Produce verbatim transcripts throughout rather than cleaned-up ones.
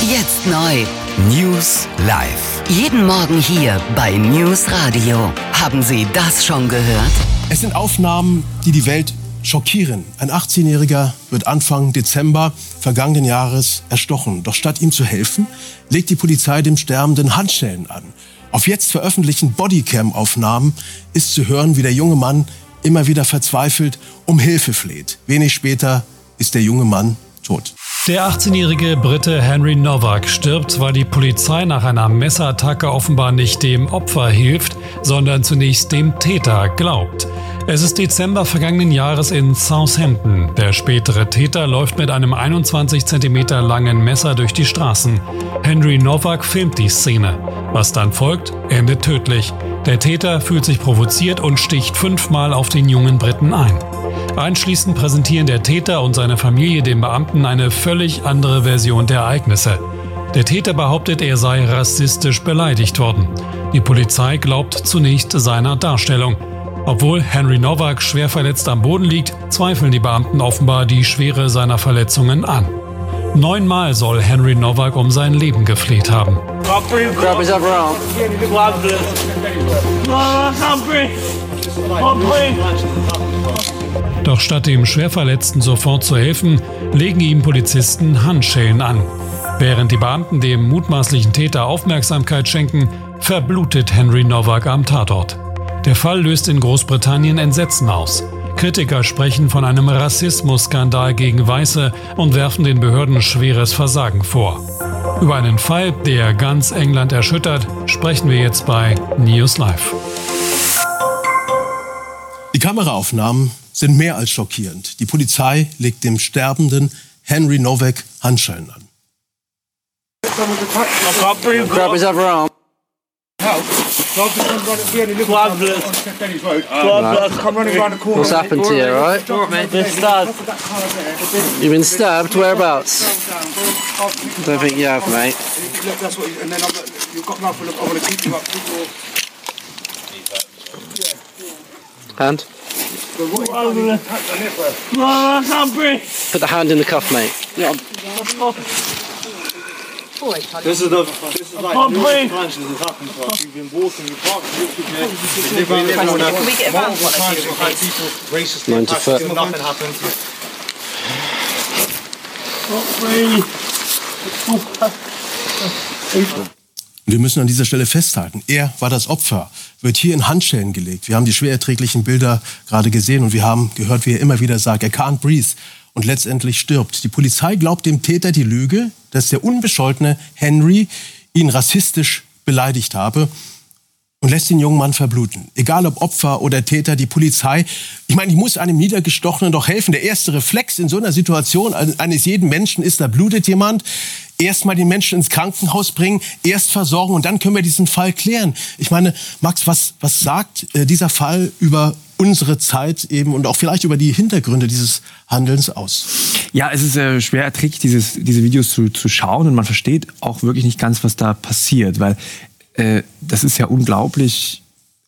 Jetzt neu. News live. Jeden Morgen hier bei News Radio. Haben Sie das schon gehört? Es sind Aufnahmen, die die Welt schockieren. Ein achtzehnjähriger wird Anfang Dezember vergangenen Jahres erstochen. Doch statt ihm zu helfen, legt die Polizei dem Sterbenden Handschellen an. Auf jetzt veröffentlichten Bodycam-Aufnahmen ist zu hören, wie der junge Mann immer wieder verzweifelt um Hilfe fleht. Wenig später ist der junge Mann tot. Der achtzehnjährige Brite Henry Novak stirbt, weil die Polizei nach einer Messerattacke offenbar nicht dem Opfer hilft, sondern zunächst dem Täter glaubt. Es ist Dezember vergangenen Jahres in Southampton. Der spätere Täter läuft mit einem einundzwanzig Zentimeter langen Messer durch die Straßen. Henry Novak filmt die Szene. Was dann folgt, endet tödlich. Der Täter fühlt sich provoziert und sticht fünfmal auf den jungen Briten ein. Anschließend präsentieren der Täter und seine Familie dem Beamten eine völlig andere Version der Ereignisse. Der Täter behauptet, er sei rassistisch beleidigt worden. Die Polizei glaubt zunächst seiner Darstellung. Obwohl Henry Novak schwer verletzt am Boden liegt, zweifeln die Beamten offenbar die Schwere seiner Verletzungen an. Neunmal soll Henry Novak um sein Leben gefleht haben. Doch statt dem Schwerverletzten sofort zu helfen, legen ihm Polizisten Handschellen an. Während die Beamten dem mutmaßlichen Täter Aufmerksamkeit schenken, verblutet Henry Novak am Tatort. Der Fall löst in Großbritannien Entsetzen aus. Kritiker sprechen von einem Rassismusskandal gegen Weiße und werfen den Behörden schweres Versagen vor. Über einen Fall, der ganz England erschüttert, sprechen wir jetzt bei News Live. Die Kameraaufnahmen sind mehr als schockierend. Die Polizei legt dem sterbenden Henry Novak Handschellen an. What's happened to you, right? Been stabbed. You've been stabbed? Whereabouts? I don't think you have, mate. Hand? Put the hand in the cuff, mate. This is the this is like the branches that happened to us. You've been walking, you parked literally there. Can we get a van? We've had people racistly attacked, nothing happened. Wir müssen an dieser Stelle festhalten, er war das Opfer, wird hier in Handschellen gelegt. Wir haben die schwer erträglichen Bilder gerade gesehen und wir haben gehört, wie er immer wieder sagt, er can't breathe. Und letztendlich stirbt. Die Polizei glaubt dem Täter die Lüge, dass der unbescholtene Henry ihn rassistisch beleidigt habe und lässt den jungen Mann verbluten. Egal ob Opfer oder Täter, die Polizei, ich meine, die muss einem Niedergestochenen doch helfen. Der erste Reflex in so einer Situation eines jeden Menschen ist, da blutet jemand. Erst mal den Menschen ins Krankenhaus bringen, erst versorgen und dann können wir diesen Fall klären. Ich meine, Max, was, was sagt äh, dieser Fall über unsere Zeit eben und auch vielleicht über die Hintergründe dieses Handelns aus? Ja, es ist äh, schwer erträglich, dieses, diese Videos zu, zu schauen und man versteht auch wirklich nicht ganz, was da passiert, weil äh, das ist ja unglaublich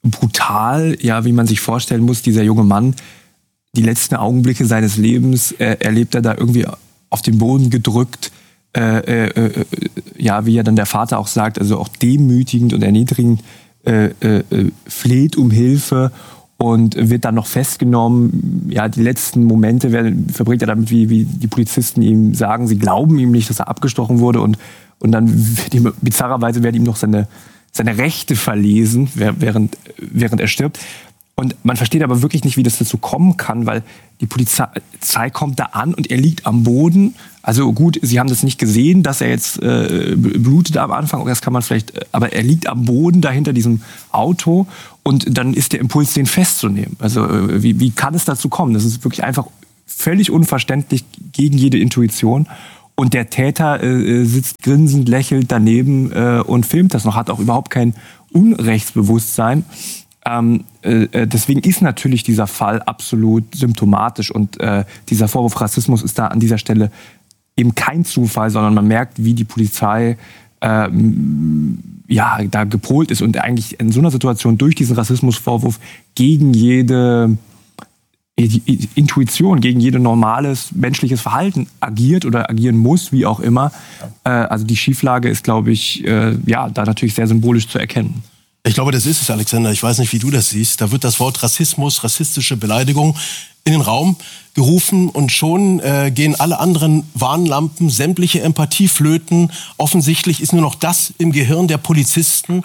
brutal, ja, wie man sich vorstellen muss, dieser junge Mann, die letzten Augenblicke seines Lebens äh, erlebt er da irgendwie auf den Boden gedrückt, Äh, äh, ja, wie ja dann der Vater auch sagt, also auch demütigend und erniedrigend äh, äh, fleht um Hilfe und wird dann noch festgenommen. Ja, die letzten Momente werden, verbringt er damit, wie, wie die Polizisten ihm sagen, sie glauben ihm nicht, dass er abgestochen wurde und, und dann wird ihm, bizarrerweise werden ihm noch seine, seine Rechte verlesen, während, während er stirbt. Und man versteht aber wirklich nicht, wie das dazu kommen kann, weil die Polizei kommt da an und er liegt am Boden. Also gut, sie haben das nicht gesehen, dass er jetzt äh, blutet am Anfang. Das kann man vielleicht, aber er liegt am Boden da hinter diesem Auto und dann ist der Impuls, den festzunehmen. Also äh, wie, wie kann es dazu kommen? Das ist wirklich einfach völlig unverständlich gegen jede Intuition. Und der Täter äh, sitzt grinsend, lächelt daneben äh, und filmt das noch, hat auch überhaupt kein Unrechtsbewusstsein. Ähm, äh, deswegen ist natürlich dieser Fall absolut symptomatisch und äh, dieser Vorwurf Rassismus ist da an dieser Stelle eben kein Zufall, sondern man merkt, wie die Polizei äh, ja, da gepolt ist und eigentlich in so einer Situation durch diesen Rassismusvorwurf gegen jede Intuition, gegen jedes normales menschliches Verhalten agiert oder agieren muss, wie auch immer. Äh, also die Schieflage ist, glaube ich, äh, ja, da natürlich sehr symbolisch zu erkennen. Ich glaube, das ist es, Alexander. Ich weiß nicht, wie du das siehst. Da wird das Wort Rassismus, rassistische Beleidigung in den Raum gerufen und schon äh, gehen alle anderen Warnlampen, sämtliche Empathie flöten. Offensichtlich ist nur noch das im Gehirn der Polizisten.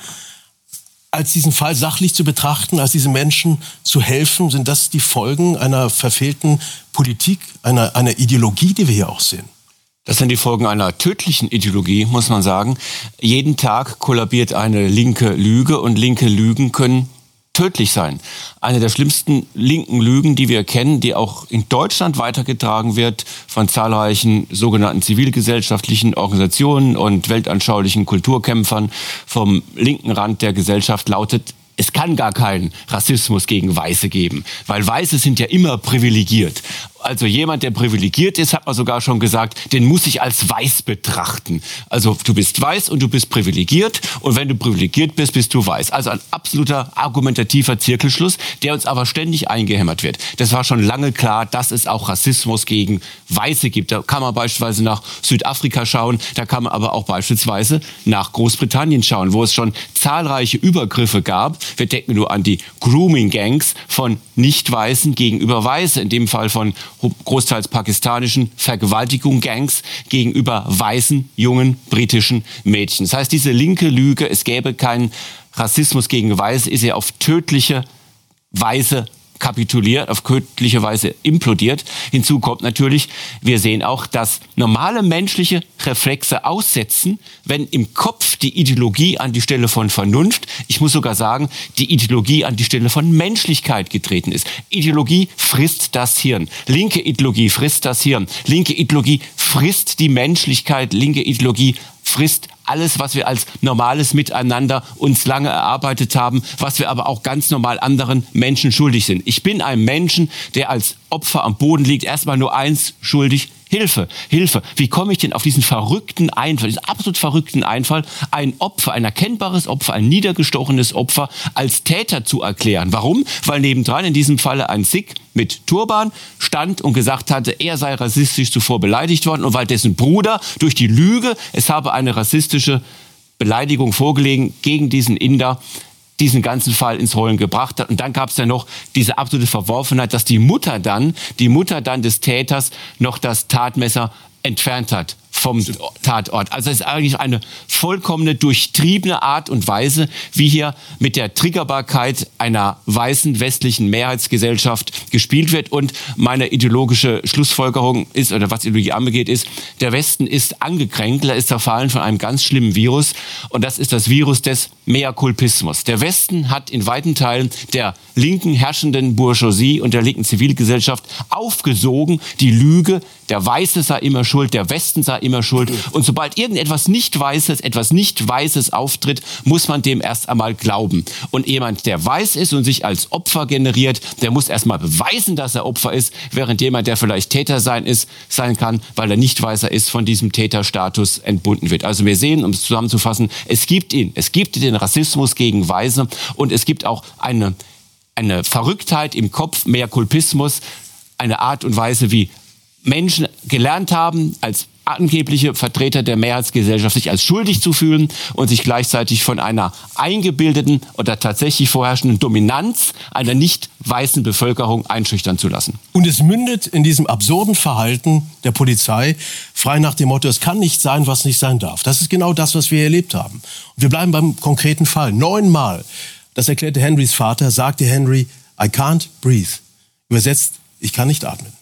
Als diesen Fall sachlich zu betrachten, als diesen Menschen zu helfen, sind das die Folgen einer verfehlten Politik, einer, einer Ideologie, die wir hier auch sehen? Das sind die Folgen einer tödlichen Ideologie, muss man sagen. Jeden Tag kollabiert eine linke Lüge und linke Lügen können tödlich sein. Eine der schlimmsten linken Lügen, die wir kennen, die auch in Deutschland weitergetragen wird von zahlreichen sogenannten zivilgesellschaftlichen Organisationen und weltanschaulichen Kulturkämpfern vom linken Rand der Gesellschaft, lautet: Es kann gar keinen Rassismus gegen Weiße geben, weil Weiße sind ja immer privilegiert. Also jemand, der privilegiert ist, hat man sogar schon gesagt, den muss ich als weiß betrachten. Also du bist weiß und du bist privilegiert, und wenn du privilegiert bist, bist du weiß. Also ein absoluter argumentativer Zirkelschluss, der uns aber ständig eingehämmert wird. Das war schon lange klar, dass es auch Rassismus gegen Weiße gibt. Da kann man beispielsweise nach Südafrika schauen, da kann man aber auch beispielsweise nach Großbritannien schauen, wo es schon zahlreiche Übergriffe gab. Wir denken nur an die Grooming-Gangs von Nicht-Weißen gegenüber Weiße, in dem Fall von großteils pakistanischen Vergewaltigung-Gangs gegenüber weißen, jungen, britischen Mädchen. Das heißt, diese linke Lüge, es gäbe keinen Rassismus gegen Weiße, ist ja auf tödliche Weise kapituliert, auf tödliche Weise implodiert. Hinzu kommt natürlich, wir sehen auch, dass normale menschliche Reflexe aussetzen, wenn im Kopf die Ideologie an die Stelle von Vernunft, ich muss sogar sagen, die Ideologie an die Stelle von Menschlichkeit getreten ist. Ideologie frisst das Hirn. Linke Ideologie frisst das Hirn. Linke Ideologie frisst die Menschlichkeit. Linke Ideologie frisst alles, was wir als normales Miteinander uns lange erarbeitet haben, was wir aber auch ganz normal anderen Menschen schuldig sind. Ich bin einem Menschen, der als Opfer am Boden liegt, erstmal nur eins schuldig: Hilfe, Hilfe. Wie komme ich denn auf diesen verrückten Einfall, diesen absolut verrückten Einfall, ein Opfer, ein erkennbares Opfer, ein niedergestochenes Opfer als Täter zu erklären? Warum? Weil nebendran in diesem Falle ein Sikh mit Turban stand und gesagt hatte, er sei rassistisch zuvor beleidigt worden, und weil dessen Bruder durch die Lüge, es habe eine rassistische Beleidigung vorgelegen gegen diesen Inder, diesen ganzen Fall ins Rollen gebracht hat. Und dann gab es ja noch diese absolute Verworfenheit, dass die Mutter dann, die Mutter dann des Täters noch das Tatmesser entfernt hat vom Tatort. Also es ist eigentlich eine vollkommene, durchtriebene Art und Weise, wie hier mit der Triggerbarkeit einer weißen westlichen Mehrheitsgesellschaft gespielt wird. Und meine ideologische Schlussfolgerung ist, oder was Ideologie angeht, ist, der Westen ist angekränkt, er ist zerfallen von einem ganz schlimmen Virus, und das ist das Virus des Meakulpismus. Der Westen hat in weiten Teilen der linken herrschenden Bourgeoisie und der linken Zivilgesellschaft aufgesogen die Lüge, der Weiße sei immer schuld, der Westen sei immer schuld. Und sobald irgendetwas Nicht-Weißes, etwas Nicht-Weißes auftritt, muss man dem erst einmal glauben. Und jemand, der weiß ist und sich als Opfer generiert, der muss erst mal beweisen, dass er Opfer ist, während jemand, der vielleicht Täter sein ist, sein kann, weil er Nicht-Weißer ist, von diesem Täterstatus entbunden wird. Also wir sehen, um es zusammenzufassen, es gibt ihn, es gibt den Rassismus gegen Weiße, und es gibt auch eine, eine Verrücktheit im Kopf, Meakulpismus, eine Art und Weise, wie Menschen gelernt haben, als angebliche Vertreter der Mehrheitsgesellschaft sich als schuldig zu fühlen und sich gleichzeitig von einer eingebildeten oder tatsächlich vorherrschenden Dominanz einer nicht weißen Bevölkerung einschüchtern zu lassen. Und es mündet in diesem absurden Verhalten der Polizei, frei nach dem Motto, es kann nicht sein, was nicht sein darf. Das ist genau das, was wir erlebt haben. Und wir bleiben beim konkreten Fall. Neunmal, das erklärte Henrys Vater, sagte Henry, I can't breathe. Übersetzt, ich kann nicht atmen.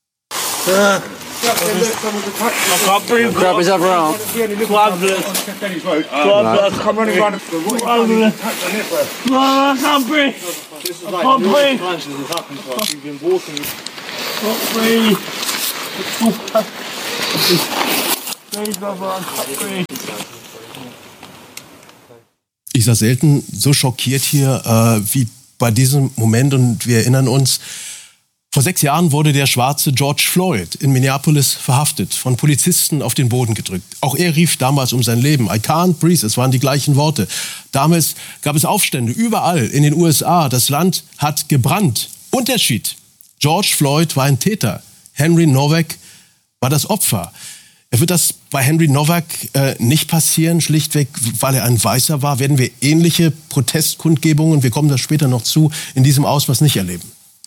Grab his other arm. Come running around. I can't breathe. This is like new branches has happened to us. We've been walking. Can't breathe. Please, brother, I can't breathe. Ich sah selten so schockiert hier äh, wie bei diesem Moment, und wir erinnern uns, vor sechs Jahren wurde der schwarze George Floyd in Minneapolis verhaftet, von Polizisten auf den Boden gedrückt. Auch er rief damals um sein Leben. I can't breathe, es waren die gleichen Worte. Damals gab es Aufstände überall in den U S A. Das Land hat gebrannt. Unterschied, George Floyd war ein Täter. Henry Nowak war das Opfer. Wird das bei Henry Nowak äh, nicht passieren, schlichtweg, weil er ein Weißer war? Werden wir ähnliche Protestkundgebungen, wir kommen da später noch zu, in diesem Ausmaß nicht erleben?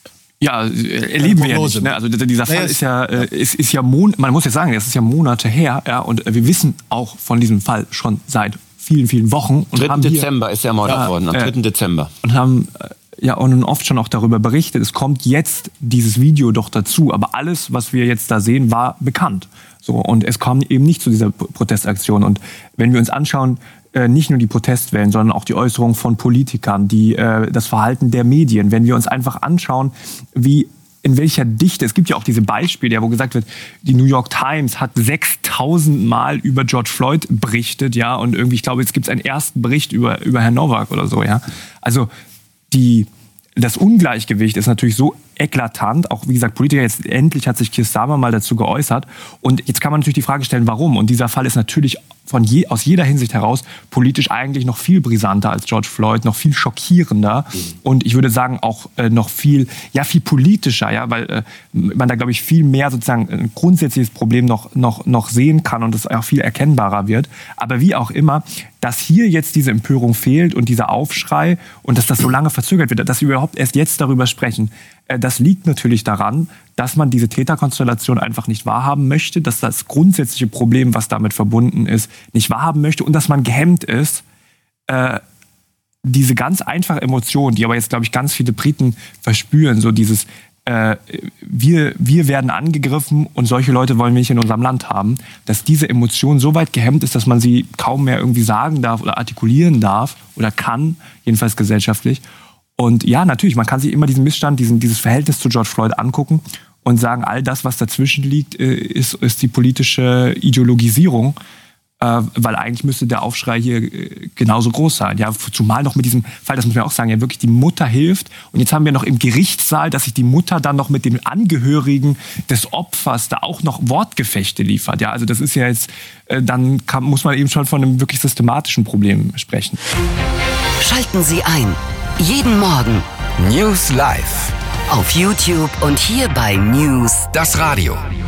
Ja, erleben wir ja nicht. Ne? Also dieser Fall ist ja, äh, ist, ist ja Mon- man muss ja sagen, das ist ja Monate her, ja, und wir wissen auch von diesem Fall schon seit vielen, vielen Wochen. Und dritten Dezember ist er ermordet ja, worden, am dritten äh, Dezember. Und haben äh, ja und oft schon auch darüber berichtet, es kommt jetzt dieses Video doch dazu, aber alles, was wir jetzt da sehen, war bekannt. So, und es kam eben nicht zu dieser Protestaktion. Und wenn wir uns anschauen, äh, nicht nur die Protestwellen, sondern auch die Äußerungen von Politikern, die, äh, das Verhalten der Medien, wenn wir uns einfach anschauen, wie in welcher Dichte, es gibt ja auch diese Beispiele, ja, wo gesagt wird, die New York Times hat sechstausend Mal über George Floyd berichtet, ja, und irgendwie, ich glaube, jetzt gibt es einen ersten Bericht über, über Herrn Nowak oder so, ja. Also die, das Ungleichgewicht ist natürlich so eklatant, auch wie gesagt, Politiker, jetzt endlich hat sich Keir Starmer mal dazu geäußert und jetzt kann man natürlich die Frage stellen, warum? Und dieser Fall ist natürlich von je, aus jeder Hinsicht heraus politisch eigentlich noch viel brisanter als George Floyd, noch viel schockierender mhm. und ich würde sagen auch äh, noch viel, ja viel politischer, ja, weil äh, man da glaube ich viel mehr sozusagen ein grundsätzliches Problem noch, noch, noch sehen kann und es auch viel erkennbarer wird, aber wie auch immer, dass hier jetzt diese Empörung fehlt und dieser Aufschrei und dass das so lange verzögert wird, dass wir überhaupt erst jetzt darüber sprechen, das liegt natürlich daran, dass man diese Täterkonstellation einfach nicht wahrhaben möchte, dass das grundsätzliche Problem, was damit verbunden ist, nicht wahrhaben möchte und dass man gehemmt ist, äh, diese ganz einfache Emotion, die aber jetzt, glaube ich, ganz viele Briten verspüren, so dieses, äh, wir, wir werden angegriffen und solche Leute wollen wir nicht in unserem Land haben, dass diese Emotion so weit gehemmt ist, dass man sie kaum mehr irgendwie sagen darf oder artikulieren darf oder kann, jedenfalls gesellschaftlich. Und ja, natürlich, man kann sich immer diesen Missstand, diesen, dieses Verhältnis zu George Floyd angucken und sagen, all das, was dazwischen liegt, ist, ist die politische Ideologisierung, äh, weil eigentlich müsste der Aufschrei hier genauso groß sein. Ja, zumal noch mit diesem Fall, das muss man auch sagen, ja wirklich die Mutter hilft. Und jetzt haben wir noch im Gerichtssaal, dass sich die Mutter dann noch mit den Angehörigen des Opfers da auch noch Wortgefechte liefert. Ja, also das ist ja jetzt, äh, dann kann, muss man eben schon von einem wirklich systematischen Problem sprechen. Schalten Sie ein. Jeden Morgen News Live auf YouTube und hier bei News das Radio.